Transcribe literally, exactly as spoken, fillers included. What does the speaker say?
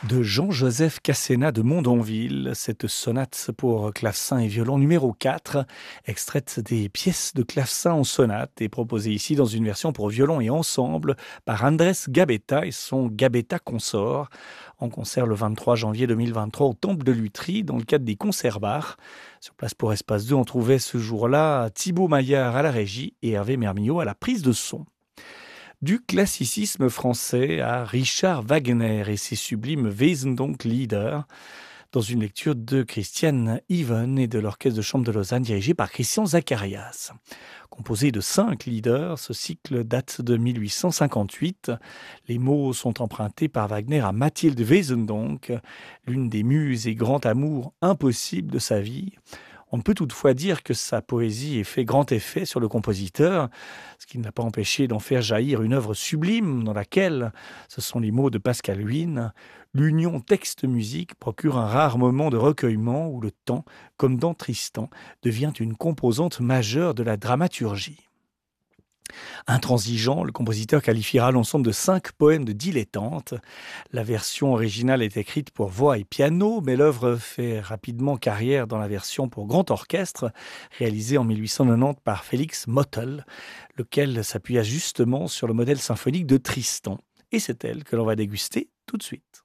De Jean-Joseph Casséna de Mondonville, cette sonate pour clavecin et violon numéro quatre, extraite des pièces de clavecin en sonate et proposée ici dans une version pour violon et ensemble par Andrés Gabetta et son Gabetta Consort, en concert le vingt-trois janvier deux mille vingt-trois au Temple de Lutry dans le cadre des concerts bars. Sur place pour Espace deux, on trouvait ce jour-là Thibaut Maillard à la régie et Hervé Mermillot à la prise de son. Du classicisme français à Richard Wagner et ses sublimes Wesendonck-Lieder, dans une lecture de Christian Even et de l'Orchestre de chambre de Lausanne dirigé par Christian Zacharias. Composé de cinq leaders, ce cycle date de mille huit cent cinquante-huit. Les mots sont empruntés par Wagner à Mathilde Wesendonck, l'une des muses et grand amour impossible de sa vie. On ne peut toutefois dire que sa poésie ait fait grand effet sur le compositeur, ce qui ne l'a pas empêché d'en faire jaillir une œuvre sublime dans laquelle, ce sont les mots de Pascal Huynh, l'union texte-musique procure un rare moment de recueillement où le temps, comme dans Tristan, devient une composante majeure de la dramaturgie. Intransigeant, le compositeur qualifiera l'ensemble de cinq poèmes de dilettante. La version originale est écrite pour voix et piano, mais l'œuvre fait rapidement carrière dans la version pour grand orchestre, réalisée en mille huit cent quatre-vingt-dix par Félix Mottl, lequel s'appuya justement sur le modèle symphonique de Tristan. Et c'est elle que l'on va déguster tout de suite.